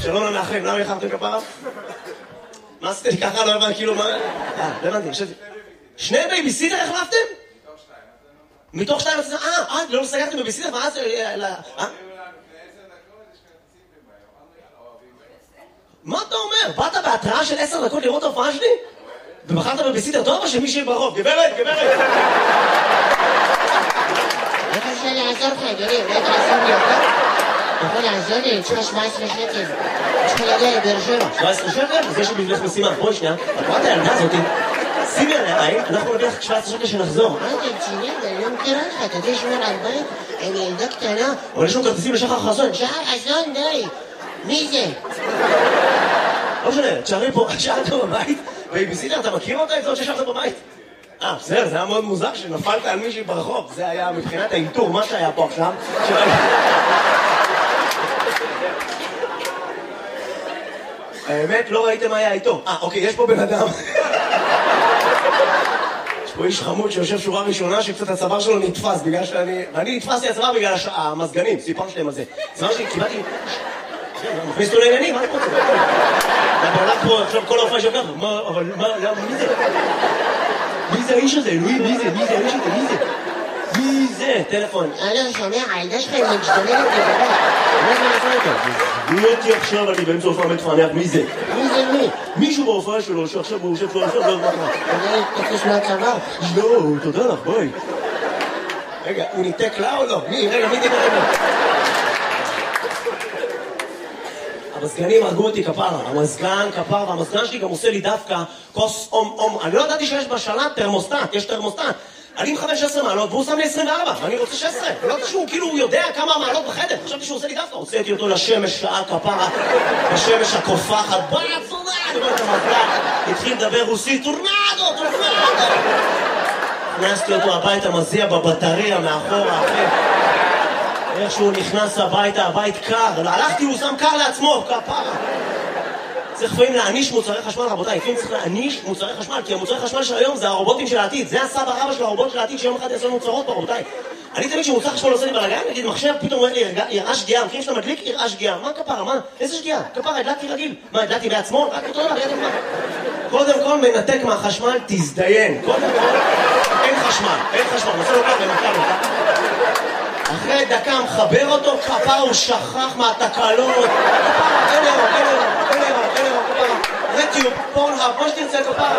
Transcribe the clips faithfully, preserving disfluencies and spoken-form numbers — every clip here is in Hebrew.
שלום למאחרים, למה יחרתם כפרה? מה עשיתי ככה? לא הבנתי, כאילו מה... אה, לא הבנתי, חשבתי. שני בייביסיטר החלפתם? מתוך שתיים. מתוך שתיים, אה, אה, לא סגרתם בייביסיטר, ואז... אה? מה אתה אומר? באת בהתראה של עשר דקות לראות ההופעה שלי? ובחרת בבייביסיטר טוב או שמישהי ברחוב? גברת, גברת! איך אפשר לעזור לך, אדוני? אולי תעזור לי אותה? אתה יכול לעזור לי? יש לך שבע עשרה שקל. יש לך להגיע לבאר שבע. שבע עשרה שקל? זה שבבלך משימה. בואי שנייה. את רואה את הילדה הזאתי? שימי עליה עין, אנחנו נביא לך שבע עשרה שקל שנחזור. מה אתה רציני? אני לא מכירה לך. אתה יודע שמר על בית? אני ילדה קטנה. אבל יש לנו כרטיסים לשחר חסון. שחר חסון, די. מי זה? לא משנה, תשארי פה, שאלת בבית, בייביסיטר, אתה מכיר אותה? את זאת ששאלת בבית? אה, בסדר, זה היה מאוד מוזר שנפלת על מישהי ברחוב. זה היה מבחינת האיתור, מה שהיה פה עכשיו. האמת, לא ראיתם מה היה איתו. אה, אוקיי, יש פה בן אדם. יש פה איש חמוד שיושב שורה ראשונה שקצת הצוואר שלו נתפס בגלל שאני... אני נתפסתי הצוואר בגלל המזגנים, סיפרתי להם על זה. זה מה שקיבלתי... מכניס אותו לעניינים, מה אני פה צוואר? אתה בעלך פה, עכשיו כל ההופעה שלך, מה, אבל מה, מי זה? מי זה האיש הזה? אלוהים, מי זה? מי זה האיש הזה? מי זה? מי זה? טלפון. אלון, שומע, הילדה שלך היא משתוללת בגלל. מה זה נעשה איתה? מי אותי עכשיו, אני באמצע הופעה מתפענח, מי זה? מי זה מי? מישהו בהופעה שלו, שעכשיו הוא יושב פה, עכשיו לא יודע מה. אולי תקוש מהצוואר. לא, תודה לך, בואי. רגע, הוא ניתק לה או לא? מי? רגע, מי ניתק לה? המזגנים הרגו אותי כפרה, המזגן כפרה, והמזגן שלי גם עושה לי דווקא כוס אום אום. אני לא ידעתי שיש בשלט תרמוסטט, יש תרמוסטט. אני מכוון שש עשרה מעלות והוא שם לי עשרים וארבע, ואני רוצה שש עשרה. לא יודעת שהוא כאילו הוא יודע כמה מעלות בחדר, חשבתי שהוא עושה לי דווקא. הוצאתי אותו לשמש שעה כפרה, בשמש הקופחת, בעצונה, אני רואה את המזגן, התחיל לדבר רוסית, טורנדו, טורנדו. הכנסתי אותו הביתה, מזיע בבטריה מאחורה, אחי. איך שהוא נכנס הביתה, הבית קר, הלכתי, הוא שם קר לעצמו, כפרה. צריך לפעמים להעניש מוצרי חשמל, רבותיי, לפעמים צריך להעניש מוצרי חשמל, כי המוצרי חשמל של היום זה הרובוטים של העתיד, זה הסבא רבא של הרובוט של העתיד שיום אחד יעשו לנו צרות פה, רבותיי. אני תמיד שמוצר חשמל עושה לי בלגן, נגיד מחשב, פתאום אומר לי, יראה שגיאה, מכירים שאתה מדליק, יראה שגיאה, מה כפרה, מה? איזה שגיאה? כפרה, הדלקתי רגיל, מה, הדלקתי בעצמו? רק אותו דבר, ידעתם מה? קודם כל מנתק מהחשמל, תזדיין, קודם כל, אין חשמל, אין חשמל, נעשה לו ככה, נתקע לו. אחרי דקה מחבר אותו, כפרה הוא שכח מהתקלות, כפרה, אין אירו, אין אירו, אין אירו, אין אירו, כפרה, רטיוב, פורנהאב, מה שתרצה כפרה.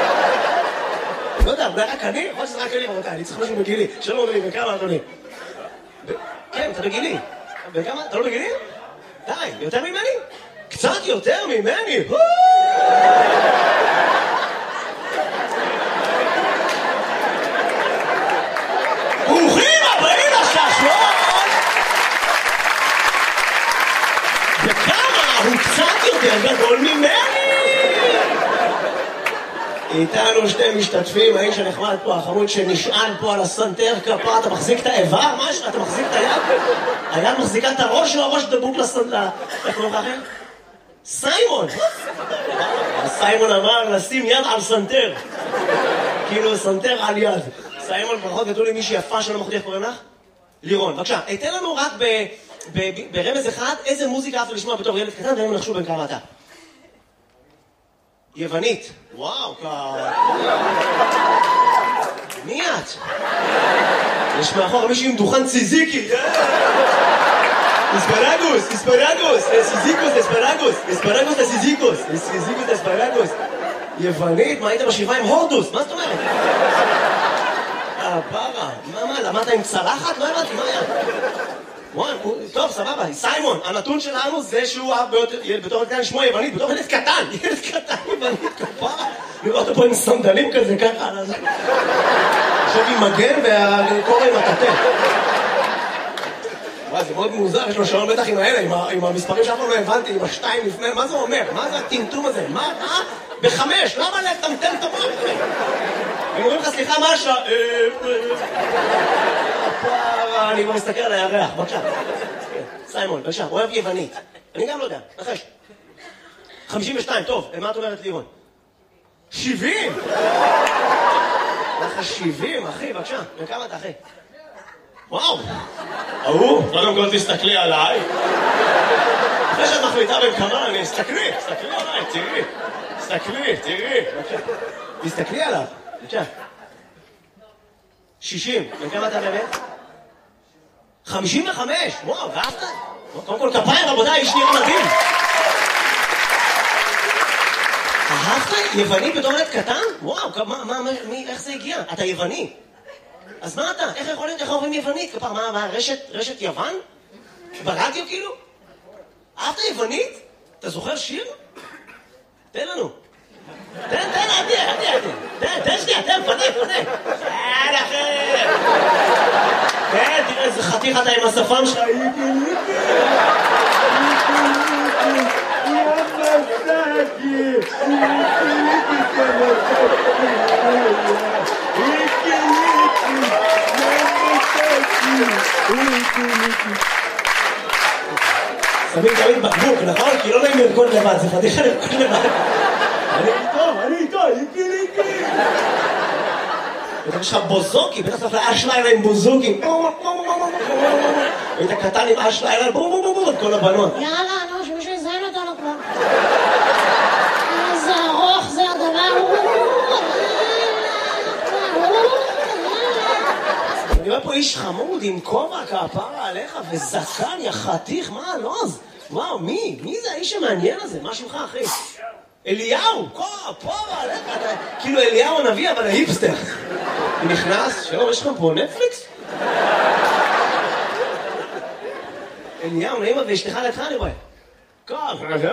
לא יודע, זה רק אני? יכול שזה רק אני, רבותיי, אני צריך משהו בגילי. שלום אדוני, בכמה אדוני? כן, אתה בגילי. בכמה? אתה לא בגילי? די, יותר ממני? קצת יותר ממני? ברוכים הבאים לששלון! וכמה הוא קצת יותר גדול ממני! איתנו שתי משתתפים, האיש הנחמד פה, החמוד שנשען פה על הסנטר כפרה, אתה מחזיק את האיבר? משהו? אתה מחזיק את היד? היד מחזיקה את הראש או הראש דבוק לסנטר? איך קוראים לך אחר? סיימון! סיימון אמר לשים יד על סנטר. כאילו סנטר על יד. סיימון פחות כתוב לי מישהי יפה שלא מחודי, איך קוראים לך? לירון. בבקשה, אתן לנו רק ברמז אחד איזה מוזיקה אהבת לשמוע בתור ילד קטן והם נחשו בין כמה אתה. יוונית. וואו, מי את? יש מאחור מישהו עם דוכן ציזיקי. אספרגוס, אספרגוס, סיזיקוס, אספרגוס, אספרגוס לסיזיקוס, סיזיקוס לאספרגוס. יוונית? מה היית בשבעה עם הורדוס? מה זאת אומרת? אה, פרה. מה, מה, למדת עם צלחת? לא הבנתי, מה היה? וואי, טוב, סבבה, סיימון, הנתון שלנו זה שהוא בתור ילד קטן שמו יוונית, בתור ילד קטן, ילד קטן יוונית, כפרה. נראה אותו פה עם סנדלים כזה, ככה, על הזה. עכשיו עם מגן והקורא עם הטטה. וואי, זה מאוד מוזר, יש לו שעון בטח עם האלה, עם המספרים שאף פעם לא הבנתי, עם השתיים לפני, מה זה אומר? מה זה הטמטום הזה? מה? אה? בחמש, למה לטמטם את המוח? הם אומרים לך, סליחה, מה השעה? אני כבר מסתכל על הירח, בבקשה. סיימון, בבקשה, אוהב יוונית. אני גם לא יודע, נחש. חמישים ושתיים, טוב, מה את אומרת לירון? שבעים! לך שבעים, אחי, בבקשה. וכמה אתה, אחי? וואו! אהו, קודם כל תסתכלי עליי. אחרי שאת מחליטה מחליטה בין כמה, אני... תסתכלי, תסתכלי עליי, תראי. תסתכלי, תראי. תסתכלי עליו. בבקשה. שישים. וכמה אתה באמת? חמישים וחמש. וואו, ואהבת? קודם כל כפיים, רבותיי, איש נראה מדהים. אהבת? יווני בתור ילד קטן? וואו, מה, מה, מי, איך זה הגיע? אתה יווני. אז מה אתה? איך יכול להיות, איך אומרים יוונית? כפר, מה, מה, רשת, רשת יוון? ברדיו כאילו? אהבת יוונית? אתה זוכר שיר? תן לנו. תן, תן, עדי, עדי, עדי. תן, תן שנייה, תן, פנה, פנה. תן אחר. תן, תראה איזה חתיך אתה עם השפם שלך. שמים תמיד בקבוק, נכון? כי לא נעים לרקוד לבד, זה פתיחה לרקוד לבד. אני איתו, אני איתו, איקי ליקי. יש לך בוזוקי, בטח צריך לאש לילה עם בוזוקי. היית קטן עם אש לילה, בום בום בום בום, כל הבנות. יאללה, נו, שמישהו יזיין אותנו כבר. איזה ארוך זה הדבר. אני רואה פה איש חמוד עם כובע כפרה עליך וזקן, יא חתיך, מה הלוז? וואו, מי? מי זה האיש המעניין הזה? מה שמך, אחי? אליהו, כפרה עליך, כאילו אליהו הנביא, אבל ההיפסטר. נכנס, שלום, יש לכם פה נטפליקס? אליהו, נעים ואשתך לידך אני רואה. כפרה,